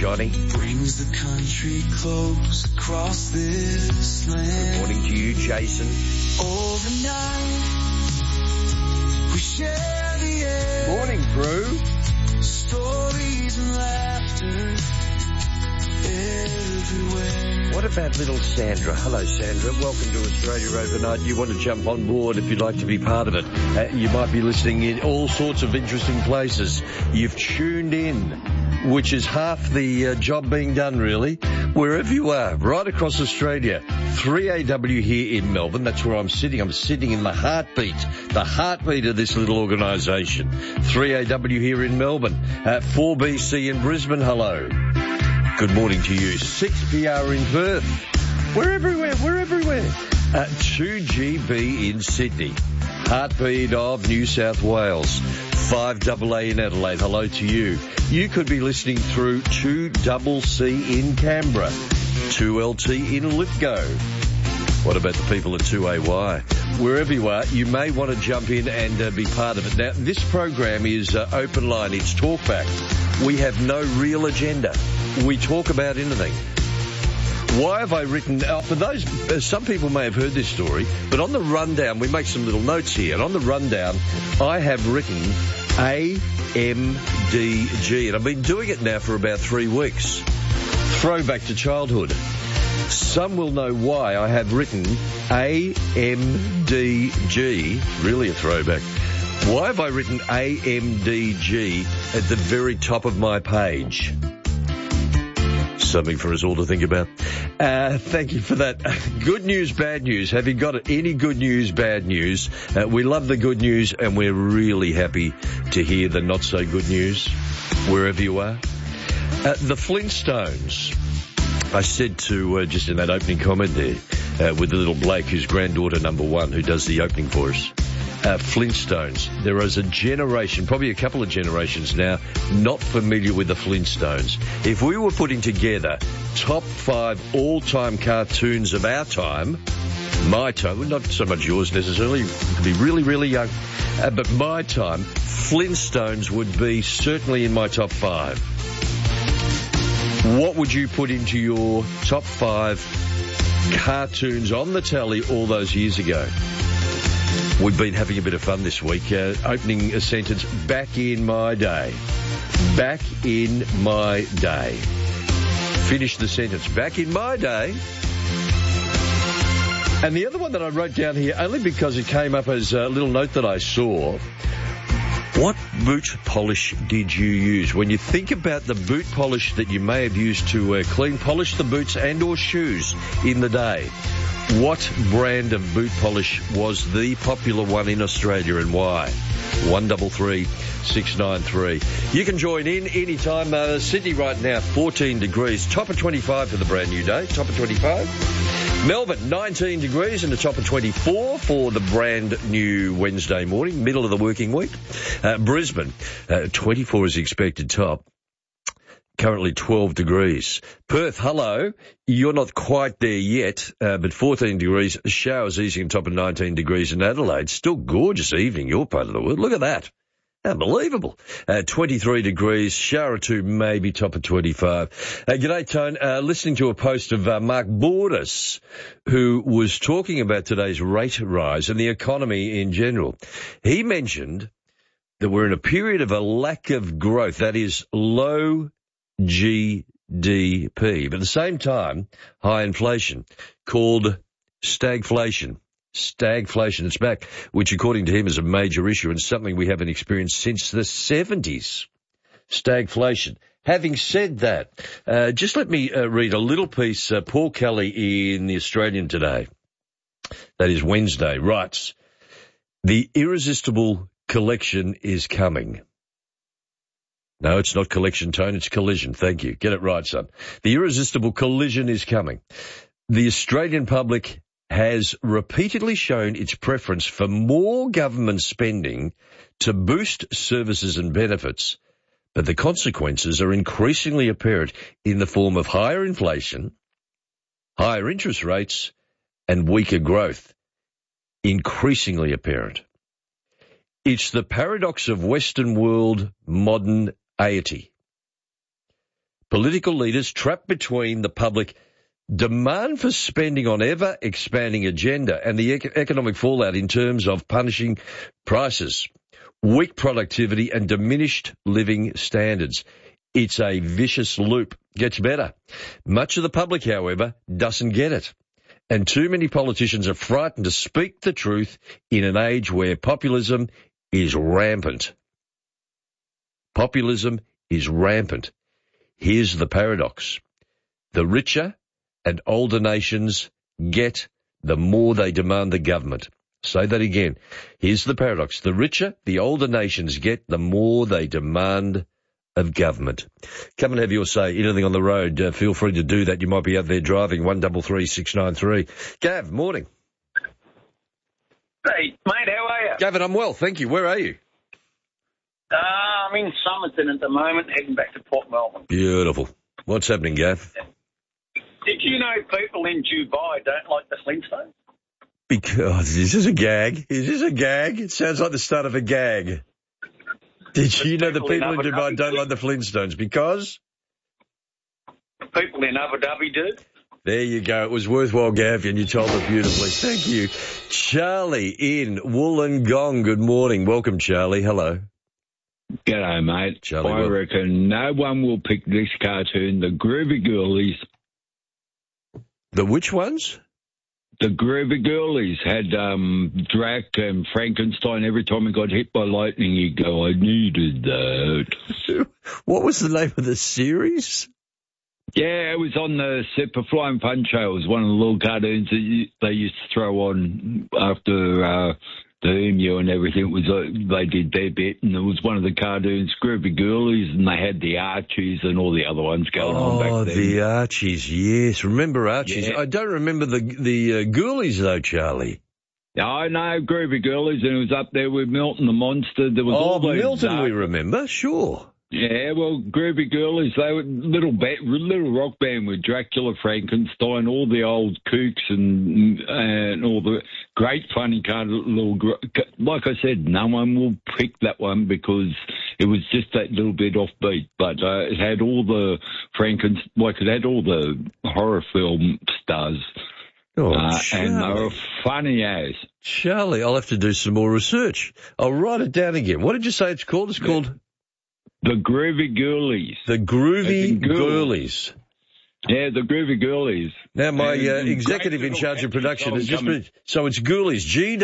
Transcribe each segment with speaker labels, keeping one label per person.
Speaker 1: Johnny.
Speaker 2: Brings the country close across this land.
Speaker 1: Good morning to you, Jason.
Speaker 2: Overnight, we share the air.
Speaker 1: Morning, Brew.
Speaker 2: Stories and laughter everywhere.
Speaker 1: What about little Sandra? Hello, Sandra. Welcome to Australia Overnight. You want to jump on board if you'd like to be part of it. You might be listening in all sorts of interesting places. You've tuned in, which is half the job being done, really. Wherever you are, right across Australia. 3AW here in Melbourne. That's where I'm sitting. I'm sitting in the heartbeat of this little organisation. 3AW here in Melbourne. 4BC in Brisbane. Hello. Good morning to you. 6PR in Perth. We're everywhere. 2GB in Sydney. Heartbeat of New South Wales. 5AA in Adelaide. Hello to you. You could be listening through 2CC in Canberra. 2LT in Lithgow. What about the people at 2AY? Wherever you are, you may want to jump in and be part of it. Now, this program is open line. It's talkback. We have no real agenda. We talk about anything. Why have I written... for those... some people may have heard this story, but on the rundown, we make some little notes here, and on the rundown, I have written AMDG, and I've been doing it now for about 3 weeks. Throwback to childhood. Some will know why I have written AMDG, really a throwback. Why have I written AMDG at the very top of my page? Something for us all to think about. Thank you for that. Good news, bad news. Have you got any good news, bad news? We love the good news, and we're really happy to hear the not so good news, wherever you are. The Flintstones. I said to, just in that opening comment there, with the little Blake, who's granddaughter number 1, who does the opening for us. Flintstones. There is a generation, probably a couple of generations now, not familiar with the Flintstones. If we were putting together top 5 all-time cartoons of our time, my time, not so much yours necessarily, you could be really, really young, but my time, Flintstones would be certainly in my top 5. What would you put into your top 5 cartoons on the telly all those years ago? We've been having a bit of fun this week. Opening a sentence, back in my day. Back in my day. Finish the sentence, back in my day. And the other one that I wrote down here, only because it came up as a little note that I saw, what boot polish did you use? When you think about the boot polish that you may have used to polish the boots and or shoes in the day, what brand of boot polish was the popular one in Australia and why? 133 693. You can join in anytime. Sydney right now, 14 degrees. Top of 25 for the brand new day. Top of 25. Melbourne, 19 degrees and a top of 24 for the brand new Wednesday morning, middle of the working week. Brisbane, 24 is expected top. Currently 12 degrees. Perth, hello. You're not quite there yet, but 14 degrees. Showers easing on top of 19 degrees in Adelaide. Still gorgeous evening, your part of the world. Look at that. Unbelievable. 23 degrees, shower or two, maybe top of 25. G'day, Tone. Listening to a post of Mark Borders, who was talking about today's rate rise and the economy in general. He mentioned that we're in a period of a lack of growth, that is low GDP, but at the same time, high inflation, called stagflation. Stagflation, it's back, which according to him is a major issue and something we haven't experienced since the 70s. Stagflation. Having said that, just let me read a little piece. Paul Kelly in The Australian today, that is Wednesday, writes, "The irresistible collection is coming." No, it's not collection, Tone, it's collision. Thank you. Get it right, son. The irresistible collision is coming. The Australian public has repeatedly shown its preference for more government spending to boost services and benefits, but the consequences are increasingly apparent in the form of higher inflation, higher interest rates, and weaker growth. Increasingly apparent. It's the paradox of Western world modern-aity. Political leaders trapped between the public demand for spending on ever-expanding agenda and the economic fallout in terms of punishing prices, weak productivity and diminished living standards. It's a vicious loop. Gets better. Much of the public, however, doesn't get it. And too many politicians are frightened to speak the truth in an age where populism is rampant. Populism is rampant. Here's the paradox. The richer and older nations get, the more they demand the government. Say that again. Here's the paradox. The richer the older nations get, the more they demand of government. Come and have your say. Anything on the road, feel free to do that. You might be out there driving. 133693. Gav, morning.
Speaker 3: Hey, mate, how are you?
Speaker 1: Gavin, I'm well, thank you. Where are you?
Speaker 3: I'm in Somerton at the moment, heading back to Port Melbourne.
Speaker 1: Beautiful. What's happening, Gav?
Speaker 3: Did you know people in Dubai don't like the Flintstones?
Speaker 1: Because, is this a gag? Is this a gag? It sounds like the start of a gag. Did you know the people in Dubai don't like the Flintstones? Because?
Speaker 3: People in Abu Dhabi do.
Speaker 1: There you go. It was worthwhile, Gav, and you told it beautifully. Thank you. Charlie in Wollongong. Good morning. Welcome, Charlie. Hello.
Speaker 4: G'day, mate.
Speaker 1: Charlie,
Speaker 4: I reckon no one will pick this cartoon, the Groovy Girlies.
Speaker 1: The which ones?
Speaker 4: The Groovy Girlies had Drac and Frankenstein. Every time he got hit by lightning, he'd go, I needed that.
Speaker 1: What was the name of the series?
Speaker 4: Yeah, it was on the Super Flying Fun Show. It was one of the little cartoons that they used to throw on after the Emu and everything. It was they did their bit, and it was one of the cartoons, Groovy Girlies, and they had the Archies and all the other ones going on back then.
Speaker 1: Oh, the Archies, yes. Remember Archies?
Speaker 4: Yeah.
Speaker 1: I don't remember the Ghoulies, though, Charlie.
Speaker 4: I know, Groovy Girlies, and it was up there with Milton the Monster. There was all those
Speaker 1: Milton, we remember, sure.
Speaker 4: Yeah, well, Groovy Girlies, they were little rock band with Dracula, Frankenstein, all the old kooks and all the great funny like I said, no one will pick that one because it was just that little bit offbeat, but it had all the it had all the horror film stars.
Speaker 1: Oh,
Speaker 4: and they were funny as.
Speaker 1: Charlie, I'll have to do some more research. I'll write it down again. What did you say it's called? It's called?
Speaker 4: The Groovy Girlies.
Speaker 1: The Groovy Girlies.
Speaker 4: Yeah, the Groovy Girlies.
Speaker 1: Now, my executive in charge of production has just been... So it's Ghoulies,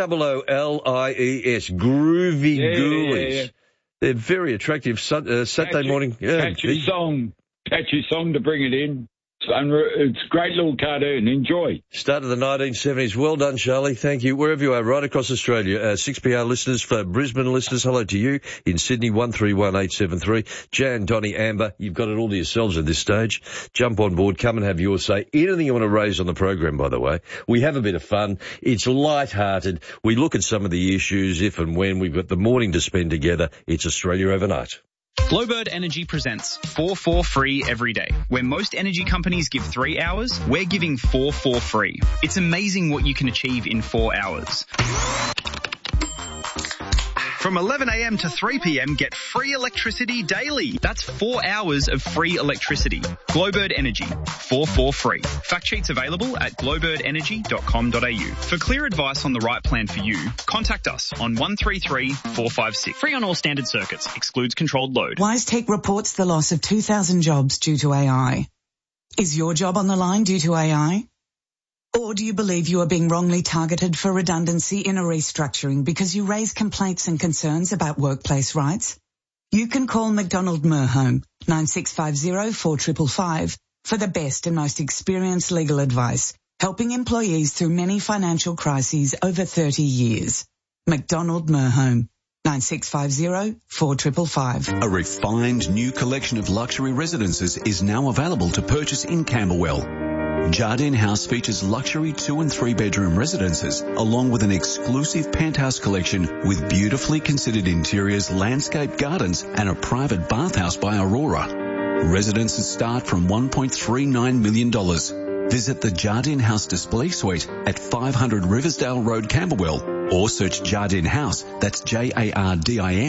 Speaker 1: G-O-O-L-I-E-S, Groovy Ghoulies. Yeah. They're very attractive Saturday morning. Yeah.
Speaker 4: Catchy song to bring it in. It's a great little cartoon. Enjoy.
Speaker 1: Start of the 1970s. Well done, Charlie. Thank you. Wherever you are, right across Australia. 6PR listeners, for Brisbane listeners, hello to you. In Sydney, 131873. Jan, Donny, Amber, you've got it all to yourselves at this stage. Jump on board. Come and have your say. Anything you want to raise on the program, by the way. We have a bit of fun. It's light-hearted. We look at some of the issues if and when. We've got the morning to spend together. It's Australia Overnight.
Speaker 5: Glowbird Energy presents 4 for free every day. Where most energy companies give 3 hours, we're giving 4 for free. It's amazing what you can achieve in 4 hours. From 11 a.m. to 3 p.m, get free electricity daily. That's 4 hours of free electricity. Glowbird Energy, 4 for free. Fact sheets available at glowbirdenergy.com.au. For clear advice on the right plan for you, contact us on 133 456. Free on all standard circuits. Excludes controlled load.
Speaker 6: WiseTech reports the loss of 2,000 jobs due to AI. Is your job on the line due to AI? Or do you believe you are being wrongly targeted for redundancy in a restructuring because you raise complaints and concerns about workplace rights? You can call McDonald Merhome 9650 4555 for the best and most experienced legal advice, helping employees through many financial crises over 30 years. McDonald Merhome 9650 4555.
Speaker 7: A refined new collection of luxury residences is now available to purchase in Camberwell. Jardine House features luxury 2 and 3 bedroom residences along with an exclusive penthouse collection with beautifully considered interiors, landscaped gardens and a private bathhouse by Aurora. Residences start from $1.39 million. Visit the Jardine House Display Suite at 500 Riversdale Road, Camberwell, or search Jardine House, that's Jardin,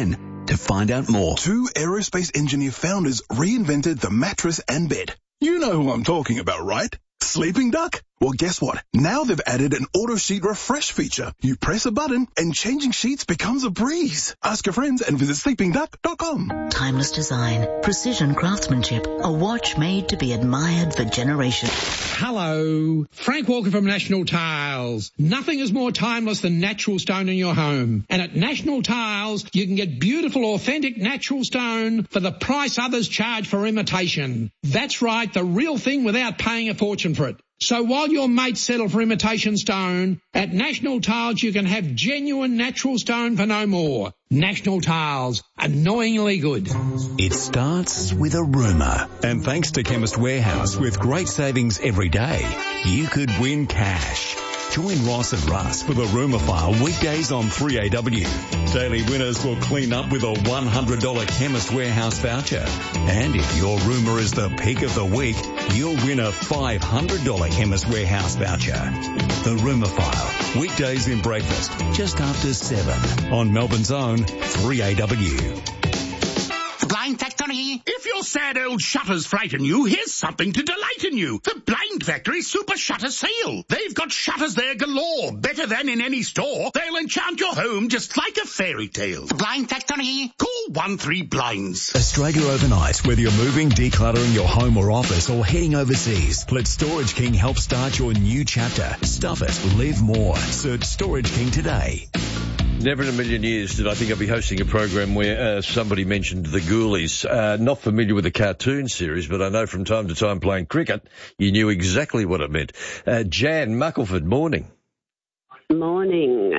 Speaker 7: to find out more.
Speaker 8: Two aerospace engineer founders reinvented the mattress and bed. You know who I'm talking about, right? Sleeping Duck? Well, guess what? Now they've added an auto sheet refresh feature. You press a button and changing sheets becomes a breeze. Ask your friends and visit sleepingduck.com.
Speaker 9: Timeless design, precision craftsmanship, a watch made to be admired for generations.
Speaker 10: Hello, Frank Walker from National Tiles. Nothing is more timeless than natural stone in your home. And at National Tiles, you can get beautiful, authentic natural stone for the price others charge for imitation. That's right, the real thing without paying a fortune for it. So while your mates settle for imitation stone, at National Tiles you can have genuine natural stone for no more. National Tiles, annoyingly good.
Speaker 7: It starts with a rumour. And thanks to Chemist Warehouse, with great savings every day, you could win cash. Join Ross and Russ for the Rumour File weekdays on 3AW. Daily winners will clean up with a $100 Chemist Warehouse voucher. And if your rumour is the pick of the week, you'll win a $500 Chemist Warehouse voucher. The Rumour File, weekdays in breakfast, just after 7 on Melbourne's own 3AW.
Speaker 11: Blind Factory. If your sad old shutters frighten you, here's something to delight in you. The Blind Factory Super Shutter Sale. They've got shutters there galore, better than in any store. They'll enchant your home just like a fairy tale. The Blind Factory. Call 13 Blinds.
Speaker 7: Australia overnight, whether you're moving, decluttering your home or office, or heading overseas, let Storage King help start your new chapter. Stuff it, live more. Search Storage King today.
Speaker 1: Never in a million years did I think I'd be hosting a program where somebody mentioned the Ghoulies. Not familiar with the cartoon series, but I know from time to time playing cricket, you knew exactly what it meant. Jan Muckleford, morning.
Speaker 12: Morning.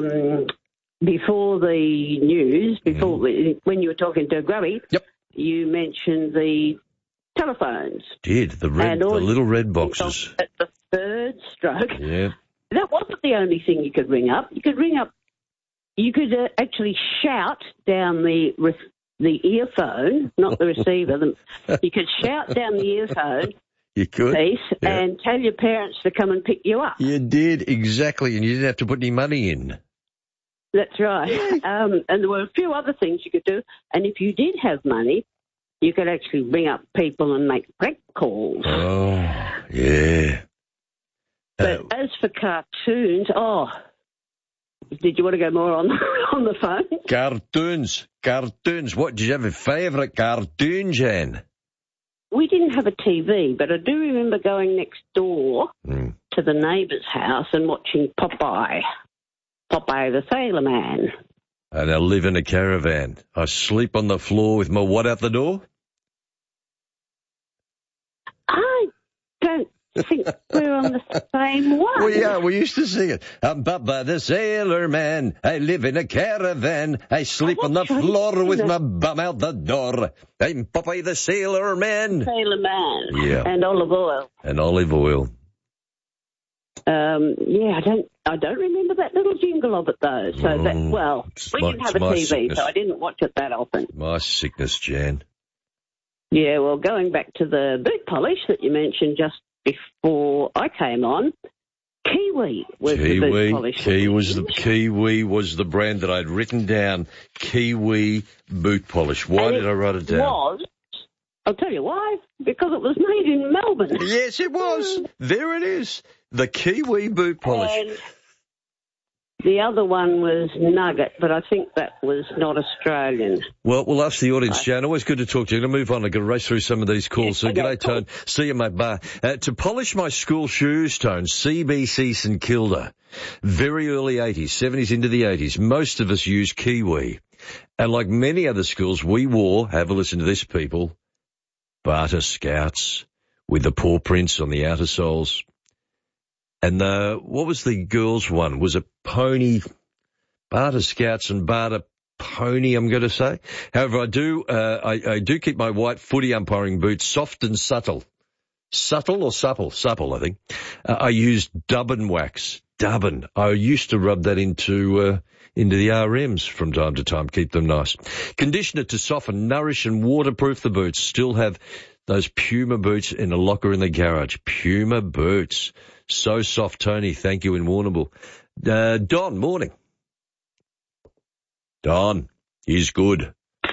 Speaker 12: Before the news, when you were talking to Grubby,
Speaker 1: yep,
Speaker 12: you mentioned the telephones.
Speaker 1: Did, the little red boxes.
Speaker 12: At the third stroke.
Speaker 1: Yeah.
Speaker 12: That wasn't the only thing you could ring up. You could actually shout down the earphone, not the receiver. You could shout down the earphone.
Speaker 1: You could.
Speaker 12: And tell your parents to come and pick you up.
Speaker 1: You did, exactly, and you didn't have to put any money in.
Speaker 12: That's right. And there were a few other things you could do. And if you did have money, you could actually ring up people and make prank calls.
Speaker 1: Oh, yeah.
Speaker 12: But as for cartoons, did you want to go more on the phone? Cartoons. What, did you have a favourite cartoon, Jan? We didn't have a TV, but I do remember going next door to the neighbour's house and watching Popeye the Sailor Man.
Speaker 1: And I live in a caravan. I sleep on the floor with my what out the door?
Speaker 12: I don't think we're on the same one.
Speaker 1: Well, yeah, we used to sing it. I'm Popeye the Sailor Man. I live in a caravan. I sleep on the floor with my bum out the door. I'm Popeye the Sailor Man.
Speaker 12: Sailor Man.
Speaker 1: Yeah.
Speaker 12: And olive oil. I don't remember that little jingle of it though. So we didn't have a TV, sickness. So I didn't watch it that often.
Speaker 1: My sickness, Jan.
Speaker 12: Yeah, well, going back to the boot polish that you mentioned just before I came on, Kiwi was the boot polish.
Speaker 1: Kiwi was the brand that I'd written down. Kiwi boot polish. Why did I write it down?
Speaker 12: I'll tell you why. Because it was made in Melbourne.
Speaker 1: Yes, it was. There it is. The Kiwi boot polish.
Speaker 12: And the other one was Nugget, but I think that was not Australian.
Speaker 1: Well, we'll ask the audience, Jan. Always good to talk to you. I'm going to move on. I've got to race through some of these calls. So, g'day, Tone. See you, mate. Bye. To polish my school shoes, Tone, CBC St Kilda. Very early 80s, 70s into the 80s. Most of us used Kiwi. And like many other schools, we wore, have a listen to this, people, Barter Scouts with the paw prints on the outer soles. And what was the girls' one? Was it Pony? Barter Scouts and Barter Pony, I'm going to say. However, I do keep my white footy umpiring boots soft and subtle. Subtle or supple? Supple, I think. I used Dubbin wax. Dubbin. I used to rub that into the RMs from time to time, keep them nice. Conditioner to soften, nourish and waterproof the boots. Still have those Puma boots in a locker in the garage. Puma boots. So soft, Tony. Thank you in Warrnambool. Don, morning. Don, he's good.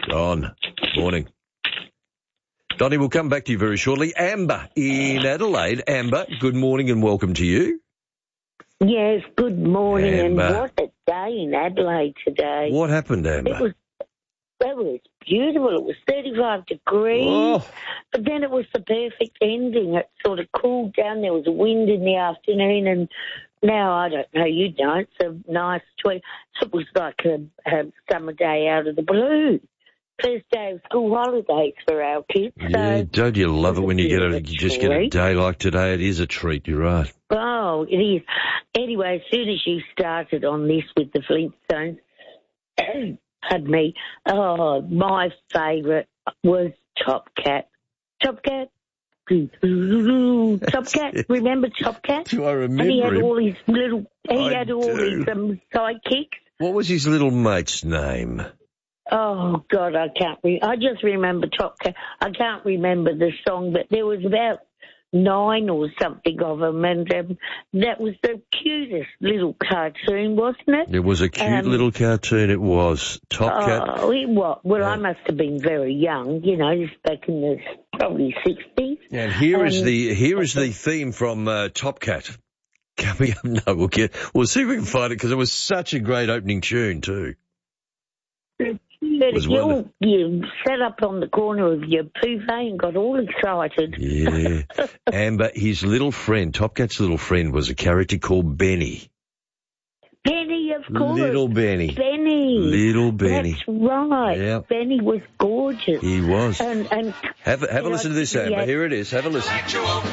Speaker 1: Gone. Morning. Donnie, we'll come back to you very shortly. Amber in Adelaide. Amber, good morning and welcome to you.
Speaker 13: Yes, good morning.
Speaker 1: Amber.
Speaker 13: And what a day in Adelaide today.
Speaker 1: What happened, Amber?
Speaker 13: It was beautiful. It was 35 degrees.
Speaker 1: Oh.
Speaker 13: But then it was the perfect ending. It sort of cooled down. There was wind in the afternoon. And now, I don't know, you don't. It's a nice tweet. It was like a summer day out of the blue. First day of school holidays for our kids.
Speaker 1: Yeah, don't you love it when you get a day like today? It is a treat, you're right.
Speaker 13: Oh, it is. Anyway, as soon as you started on this with the Flintstones, pardon me, my favourite was Top Cat. Top Cat. Top Cat. Remember Top Cat?
Speaker 1: Do I remember
Speaker 13: and he had
Speaker 1: him?
Speaker 13: all his little, sidekicks.
Speaker 1: What was his little mate's name?
Speaker 13: Oh, God, I just remember Top Cat. I can't remember the song, but there was about 9 or something of them, and that was the cutest little cartoon, wasn't it?
Speaker 1: It was a cute little cartoon, it was. Top Cat.
Speaker 13: Oh, it was. Well, I must have been very young, back in the probably 60s.
Speaker 1: And here is the theme from Top Cat. Coming up, no, we'll see if we can find it, because it was such a great opening tune, too.
Speaker 13: You sat up on the corner of your duvet and got all excited.
Speaker 1: Yeah. Amber, his little friend, Top Cat's little friend, was a character called Benny.
Speaker 13: Benny, of course.
Speaker 1: Little Benny. Little Benny.
Speaker 13: That's right.
Speaker 1: Yep.
Speaker 13: Benny was gorgeous.
Speaker 1: He was.
Speaker 13: And
Speaker 1: have a listen to this, Amber. Here it is. Have a listen.